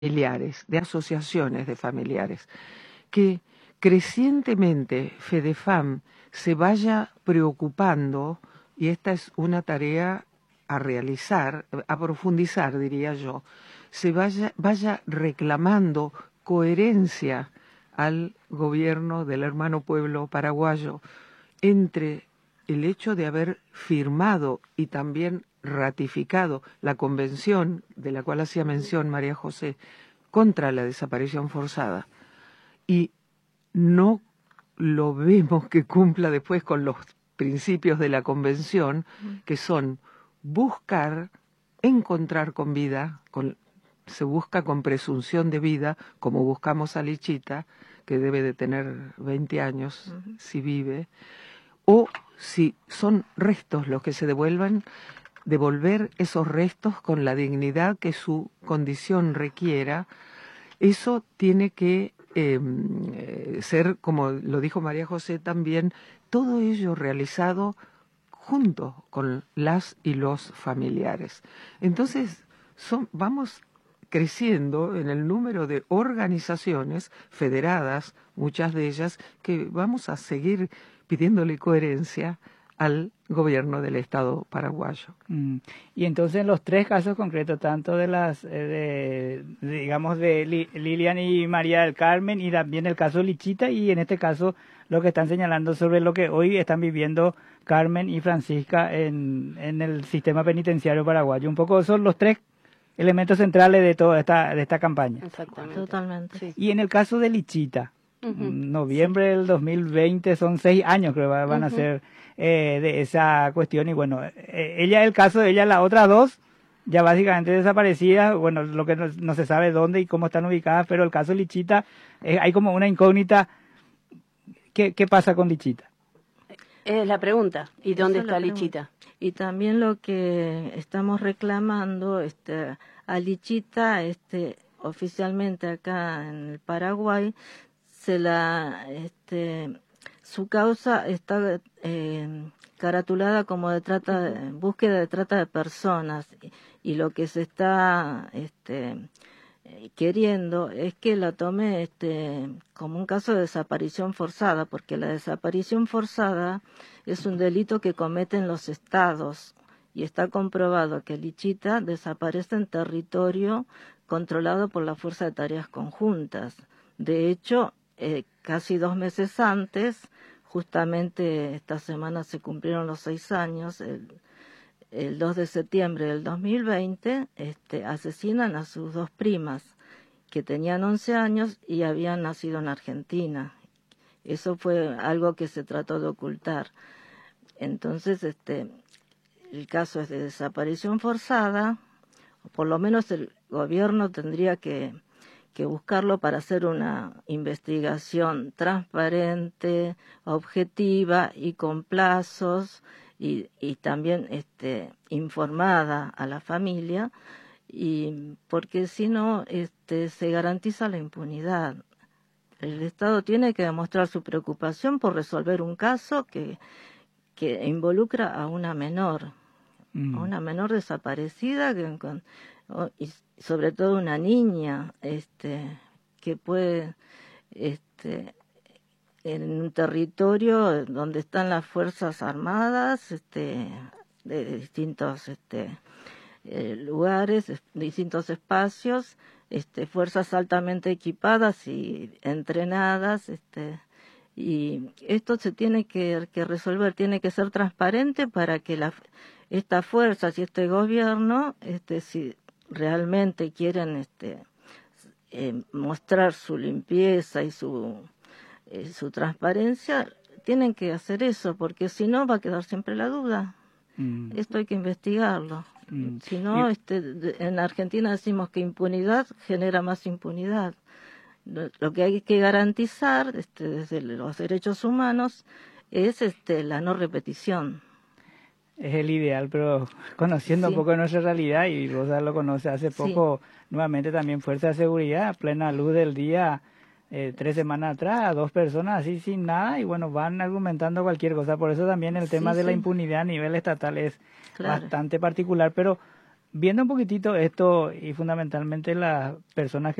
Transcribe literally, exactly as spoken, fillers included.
familiares, de asociaciones de familiares, que crecientemente FEDEFAM se vaya preocupando, y esta es una tarea a realizar, a profundizar, diría yo, se vaya, vaya reclamando coherencia al gobierno del hermano pueblo paraguayo entre el hecho de haber firmado y también ratificado la convención de la cual hacía mención María José contra la desaparición forzada, y no lo vemos que cumpla después con los principios de la convención, que son buscar, encontrar con vida, con, se busca con presunción de vida, como buscamos a Lichita, que debe de tener veinte años uh-huh. si vive, o si son restos los que se devuelvan, devolver esos restos con la dignidad que su condición requiera. Eso tiene que eh, ser, como lo dijo María José también, todo ello realizado junto con las y los familiares. Entonces, son, vamos creciendo en el número de organizaciones federadas, muchas de ellas, que vamos a seguir pidiéndole coherencia al gobierno del Estado paraguayo. Mm. Y entonces en los tres casos concretos, tanto de las, eh, de, digamos, de Li, Lilian y María del Carmen, y también el caso de Lichita, y en este caso lo que están señalando sobre lo que hoy están viviendo Carmen y Francisca en, en el sistema penitenciario paraguayo. Un poco son los tres elementos centrales de toda esta, de esta campaña. Exactamente. Totalmente. Sí. Y en el caso de Lichita, uh-huh. noviembre del dos mil veinte, son seis años creo que van uh-huh. a ser eh, de esa cuestión, y bueno, eh, ella, el caso de ella, las otras dos ya básicamente desaparecidas, bueno, lo que no, no se sabe dónde y cómo están ubicadas, pero el caso de Lichita, eh, hay como una incógnita. ¿Qué, qué pasa con Lichita? Es la pregunta, ¿y dónde está Lichita? Y también lo que estamos reclamando, este, a Lichita, este, oficialmente acá en el Paraguay, se la, este, su causa está eh, caratulada como de trata, de, búsqueda de trata de personas, y, y lo que se está, este, queriendo es que la tome, este, como un caso de desaparición forzada, porque la desaparición forzada es un delito que cometen los estados, y está comprobado que Lichita desaparece en territorio controlado por la Fuerza de Tareas Conjuntas. De hecho, eh, casi dos meses antes, justamente esta semana se cumplieron los seis años, el, el dos de septiembre del dos mil veinte, este, asesinan a sus dos primas, que tenían once años y habían nacido en Argentina. Eso fue algo que se trató de ocultar. Entonces, este, el caso es de desaparición forzada, o por lo menos el gobierno tendría que, que buscarlo para hacer una investigación transparente, objetiva y con plazos, y, y también este, informada a la familia, y porque si no este, se garantiza la impunidad. El Estado tiene que demostrar su preocupación por resolver un caso que, que involucra a una menor, mm. a una menor desaparecida, que, con, y sobre todo una niña este, que puede, este, en un territorio donde están las Fuerzas Armadas, este, de distintos este, eh, lugares, distintos espacios, este, fuerzas altamente equipadas y entrenadas, este, y esto se tiene que, que resolver, tiene que ser transparente para que la, estas fuerzas y este gobierno, este, si realmente quieren este, eh, mostrar su limpieza y su, eh, su transparencia, tienen que hacer eso, porque si no va a quedar siempre la duda. Mm. Esto hay que investigarlo. Mm. Si no, este, en Argentina decimos que impunidad genera más impunidad. Lo que hay que garantizar este, desde los derechos humanos es este, la no repetición. Es el ideal, pero conociendo sí. un poco de nuestra realidad, y vos ya lo conoces hace poco, sí. nuevamente también Fuerza de Seguridad, a plena luz del día, eh, tres semanas atrás, dos personas así sin nada, y bueno, van argumentando cualquier cosa. Por eso también el tema sí, de sí. la impunidad a nivel estatal es claro. bastante particular, pero viendo un poquitito esto y fundamentalmente las personas que